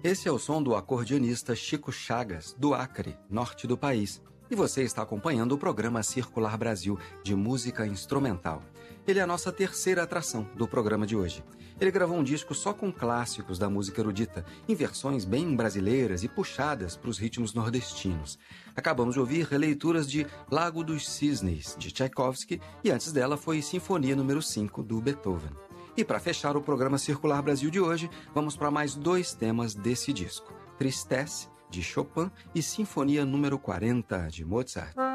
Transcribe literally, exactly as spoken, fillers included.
Esse é o som do acordeonista Chico Chagas, do Acre, norte do país. E você está acompanhando o programa Circular Brasil, de música instrumental. Ele é a nossa terceira atração do programa de hoje. Ele gravou um disco só com clássicos da música erudita, em versões bem brasileiras e puxadas para os ritmos nordestinos. Acabamos de ouvir releituras de Lago dos Cisnes, de Tchaikovsky, e antes dela foi Sinfonia número cinco, do Beethoven. E para fechar o programa Circular Brasil de hoje, vamos para mais dois temas desse disco. Tristesse, de Chopin, e Sinfonia número quarenta, de Mozart.